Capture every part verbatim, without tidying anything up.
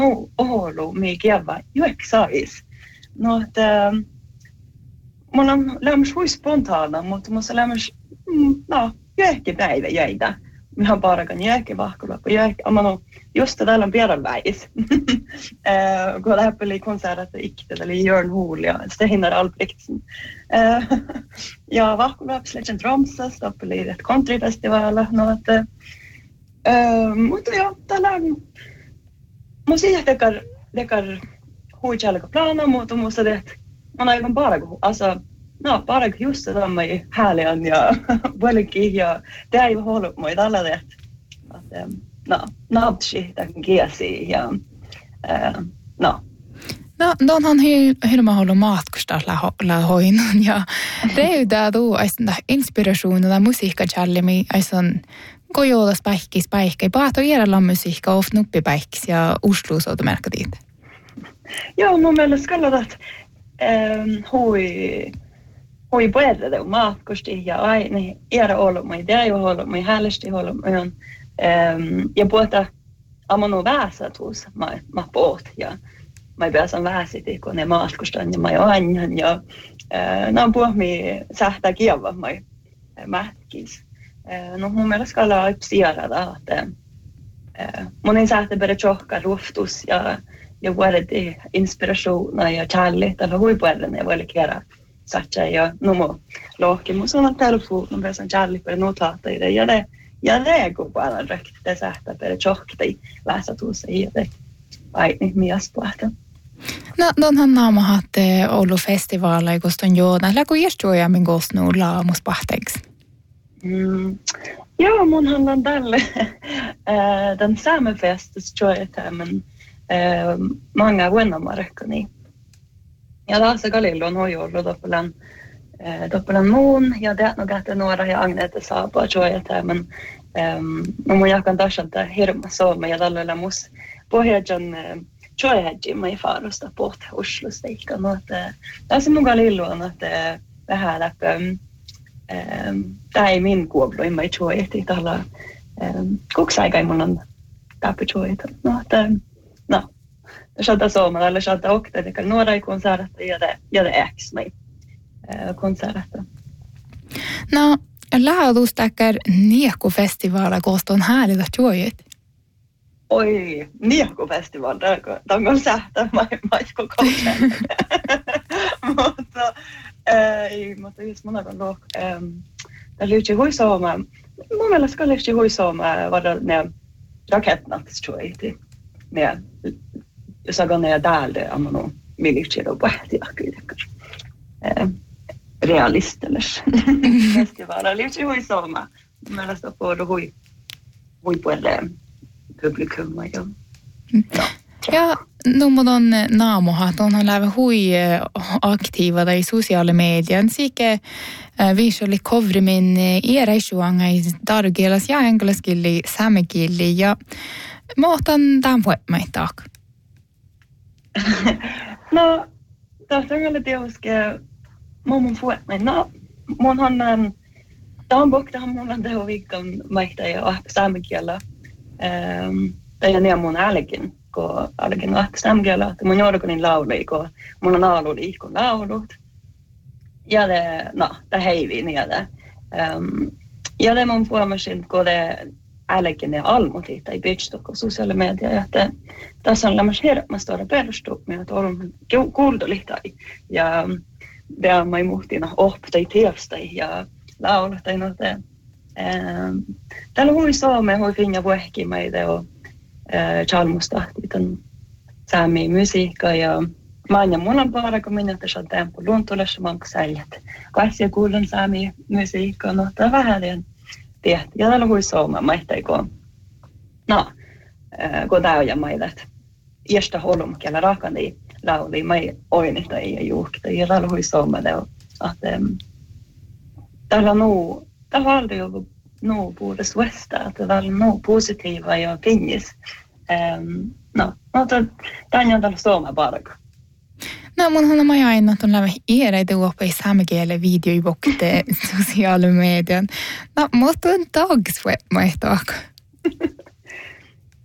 oulu mi kieva juoksais. No että mulla on lämmäs hui spontaana, mutta musta lämmäs no jäkki päivä jäitä. Ihan parakan jäkki vahkulla, kun jäkki amano just tällä on pienen väis. Kun läppeli konserter ikte eli Jörn Hoel ja Steinar Albrechtsen. Ja vahkulla slächen Tromsø stoppeli ett countryfestival no että mutta joo tällä mä siihen tekar tekar huijalka plana mutta musta det man har ju bara alltså no bara just det där med härligen ja väldigt ja det är ju hållt med alla det att no nabshi den gesi ja eh no no don han hur man håller matkostalla la hoin ja det är ju där då alltså inspiration och musiikka challimi alltså kojola späkki späkki pato era musiikka of nuppi päiks ja Oslo så det märker dit. Ja, mun mielestä kallat ehm hui hui puolelle det matkosti ja ai niin era ollut mai det ju ollut mai härligt ollut men ehm ja puolta amano väsatus mai ma båt ja mai pääsen väsiti kun ne matkostan ja mai anjan ja eh no puh mi sähtä kieva mai mätkis. Eh no mun mielestä kalla ipsiara da että eh mun ei sähtä bere chokka ruftus ja ja vuodet inspirationen ja kärlek eller hur puolella ne voi kera satsa ja numo lohki mun sanan telefonen pääsen kärlek per notata det ja det ja det går bara direkt det sähtä per chokta väsatus i det vai niin mies puhta. No, don han naama hatte Oulu festivaaleja, kun on joona. Läkö järjestöjä min gosnu laamus pahteeksi? Mm. Joo, munhan on tälle den samefestis joita, men många vuonnamarkkani. Ja taas Galilon hojollu doppelan doppelan muun ja det nog att några ja Agnete sa på joita, men ehm mun jakan tashalta hirma sooma ja tällä mus pohjajan joihaji mai farusta port Oslosta ikka no että tässä mun Galilon että vähän läppä ehm tai min kuoblo mai joiti tällä ehm koksaikai mun on tappu joita no että no det shadda sooma eller shadda okta det kan några i konserter ja det ja det ex mai konserter. No lähdustakar Niekko-festivaala koston häälitä joit. Oi, Niekko-festivaal, tämä on sähtä, mä en koko ajan. Mutta, ei, mutta just monakan luok, tämä lyhtsi huisooma, mun mielestä kann lyhtsi huisooma, vada ne raketnatsjoiti, ne, jos agan ne täälde, amano, milyhtsi do pähti akkuitekar. Realisteles festivaala, lyhtsi huisooma, mun mielestä på hui, huipuelle publikum ja. No. Ja numodon naamohat on lävä hui aktiva i sociala medier. Sike visually coverimin eräisuanga i dargelas ja englanskilli samekilli ja mohtan tämän voimaitaak. No, tästä on kyllä teoske mun voimaita. No, mun on tämän bokta mun on teho viikon maita ja samekielä. Ehm tai ne mun älkin ko alkin ahta samgela että mun jorkonin lauloi ko mun on laululi ko laulut ja det no det heivi niin det ehm ja det mun puomasin ko det älkin ne almutit tai bitstock och sociala medier että tässä on lämmas herma stora perustuu med att on kuuldolihtai ja det on mai muhtina optai teostai ja laulutai no det ehm tällä hui soome hui finja vuehki meitä on chalmustahti tämän saami musiikka ja maanja mun on paara kun minä tässä on tempo luontolessa manko säljät kaikkia kuulen saami musiikka no tämä vähän tiedät ja tällä hui soome meitä kun no kun tämä on ja meitä että iästä holum kielä rakani lauli mai oinita ja juhkita ja tällä hui soome että tällä nuu det har aldrig ju nå både svästa att det var nå positiva ja finnis. Ehm no, mutta tänne on sooma parka. No mun on mai aina ton lävä eräitä uopei samekielen videoibokte sociala median. No mutta on dagsweb mai taak.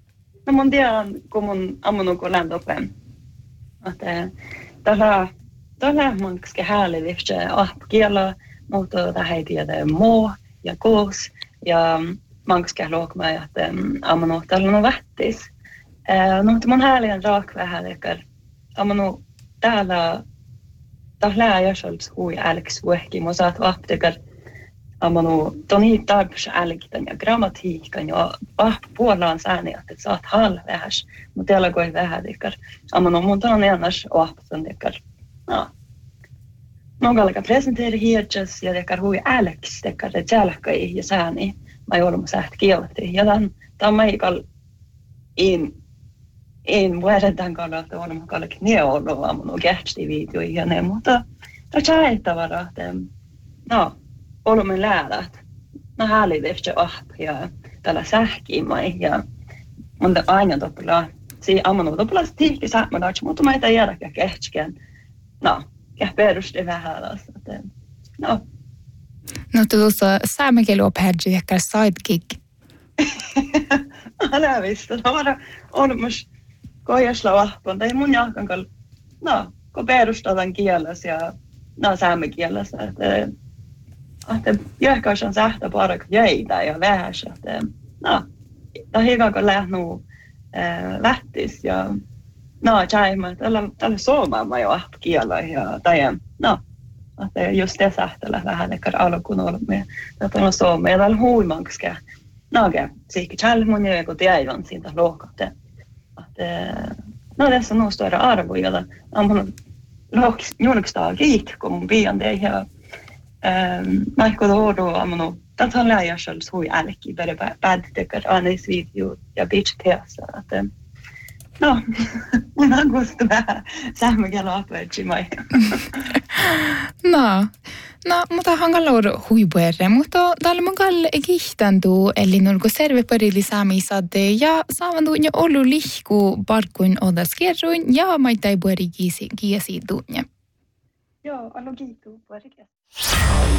no mun tiedän, kun mun ammunut kun läntopen. Että tällä tällä on kanske härligt att kiela mutta det här tiedä må ja koos ja man kanske låg med att ammunut tällä no vättis. Eh no mun härligen rak vähän ekar ammunut täällä tällä ja självs hui Alex Wehki mo saat aptekar amanu toni tarpus älkitän ja grammatiikan ja ah puolaan sääni että saat hal vähäs mutta täällä koi vähän ekar amanu mun ton ennäs apten ekar no någon alka presentera hirjas ja ekar hui Alex ekar det jalkai ja sääni mä olemme säht kielti ja dan dan maikal in en vuoden kanssa että olemme kaikki ne ollut amunu gästi video ja ne mutta tää vara että no olemme läärät no härligt att ja tällä sähkimai ja mutta aina toppla si amunu toppla tiikki saamma mutta mä ei jäädä kähtskän no ja peruste vähän että no no tuossa saamen opettaja ehkä sidekick älä visst det var olmus koijasla vahpon tai mun jalkan kal no kun perustetaan kielessä ja no saamen kielessä että että johkaus on sähtä parak jäitä ja vähäs että no ta hiukan kun lähnu äh, lähtis ja no chaima tällä tällä suomaa jo kielä ja tai no että just det sähtellä vähän ehkä alkuun ollut me että on suomea ja tällä huimankskä no okei siikki chalmun ja kun tiedän siitä lohkatte että no tässä on stora arvoja ja on lohks juokstaa kiik kun mun pian det ja ehm Michael Odo amno tätä on läjä själv så i älki bara bad tycker anis video ja bitch teassa että no minä gustan samma galoppet mai no no mutta hankalaa huipuerre mutta täällä mun kalle kihtantu eli nurko serve parili sami sadde ja saavantu jo ollu lihku parkkuin odas kerroin ja maitai pueri kiesi kiesi tunne joo allo kiitu pueri